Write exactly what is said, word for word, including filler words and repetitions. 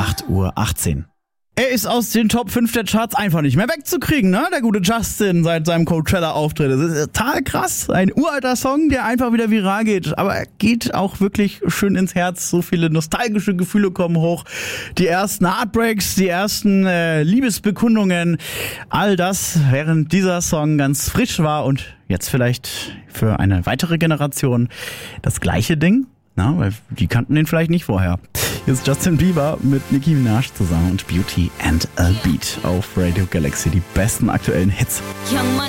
acht Uhr achtzehn. Er ist aus den Top fünf der Charts einfach nicht mehr wegzukriegen, ne? Der gute Justin seit seinem Coachella-Auftritt. Das ist total krass. Ein uralter Song, der einfach wieder viral geht. Aber er geht auch wirklich schön ins Herz. So viele nostalgische Gefühle kommen hoch. Die ersten Heartbreaks, die ersten äh, Liebesbekundungen. All das, während dieser Song ganz frisch war und jetzt vielleicht für eine weitere Generation das gleiche Ding. Na, weil die kannten den vielleicht nicht vorher. Hier ist Justin Bieber mit Nicki Minaj zusammen und Beauty and a Beat auf Radio Galaxy. Die besten aktuellen Hits.